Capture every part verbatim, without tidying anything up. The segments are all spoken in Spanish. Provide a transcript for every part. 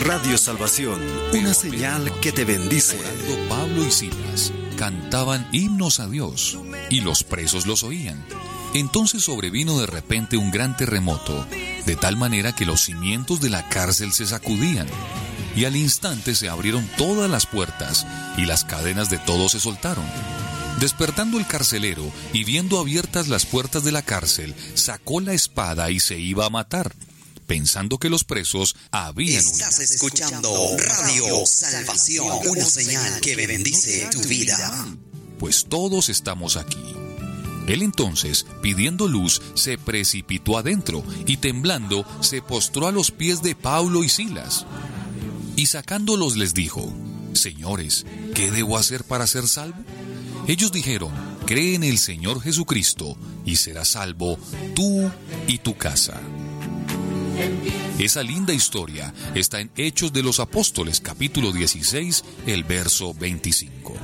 Radio Salvación, una señal que te bendice. Pablo y Silas cantaban himnos a Dios y los presos los oían. Entonces sobrevino de repente un gran terremoto, de tal manera que los cimientos de la cárcel se sacudían, y al instante se abrieron todas las puertas, y las cadenas de todos se soltaron. Despertando el carcelero, y viendo abiertas las puertas de la cárcel, sacó la espada y se iba a matar, pensando que los presos habían huido. Estás escuchando Radio Salvación, una señal que bendice tu vida. Pues todos estamos aquí. Él entonces, pidiendo luz, se precipitó adentro y temblando se postró a los pies de Pablo y Silas. Y sacándolos les dijo: Señores, ¿qué debo hacer para ser salvo? Ellos dijeron: Cree en el Señor Jesucristo y serás salvo tú y tu casa. Esa linda historia está en Hechos de los Apóstoles, capítulo dieciséis, el verso veinticinco.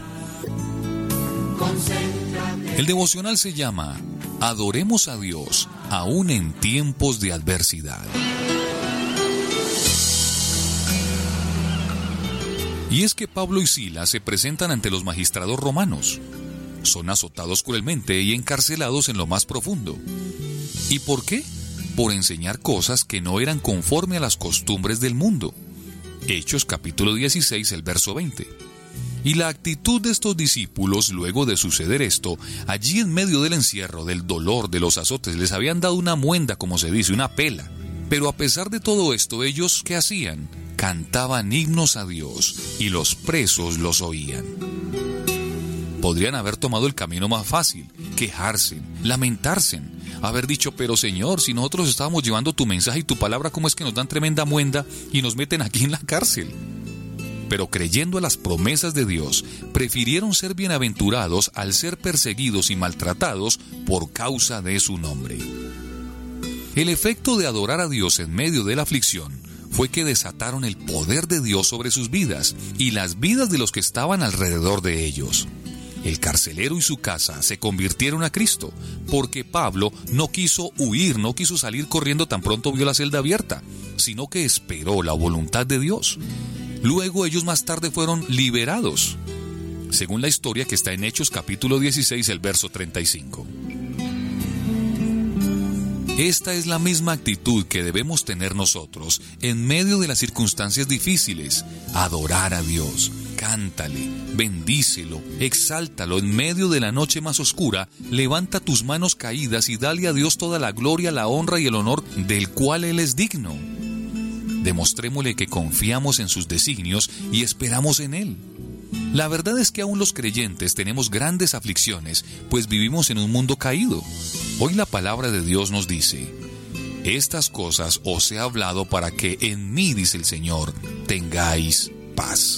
El devocional se llama Adoremos a Dios aún en tiempos de adversidad. Y es que Pablo y Silas se presentan ante los magistrados romanos. Son azotados cruelmente y encarcelados en lo más profundo. ¿Y por qué? Por enseñar cosas que no eran conforme a las costumbres del mundo. Hechos capítulo dieciséis, el verso veinte. Y la actitud de estos discípulos luego de suceder esto, allí en medio del encierro, del dolor, de los azotes, les habían dado una muenda, como se dice, una pela. Pero a pesar de todo esto, ellos, ¿qué hacían? Cantaban himnos a Dios y los presos los oían. Podrían haber tomado el camino más fácil, quejarse, lamentarse, haber dicho: pero Señor, si nosotros estábamos llevando tu mensaje y tu palabra, ¿cómo es que nos dan tremenda muenda y nos meten aquí en la cárcel? Pero creyendo a las promesas de Dios, prefirieron ser bienaventurados al ser perseguidos y maltratados por causa de su nombre. El efecto de adorar a Dios en medio de la aflicción fue que desataron el poder de Dios sobre sus vidas y las vidas de los que estaban alrededor de ellos. El carcelero y su casa se convirtieron a Cristo, porque Pablo no quiso huir, no quiso salir corriendo tan pronto vio la celda abierta, sino que esperó la voluntad de Dios. Luego ellos más tarde fueron liberados, según la historia que está en Hechos capítulo dieciséis, el verso treinta y cinco. Esta es la misma actitud que debemos tener nosotros en medio de las circunstancias difíciles: adorar a Dios. Cántale, bendícelo, exáltalo en medio de la noche más oscura, levanta tus manos caídas y dale a Dios toda la gloria, la honra y el honor del cual Él es digno. Demostrémosle que confiamos en sus designios y esperamos en Él. La verdad es que aún los creyentes tenemos grandes aflicciones, pues vivimos en un mundo caído. Hoy la palabra de Dios nos dice: estas cosas os he hablado para que en mí, dice el Señor, tengáis paz.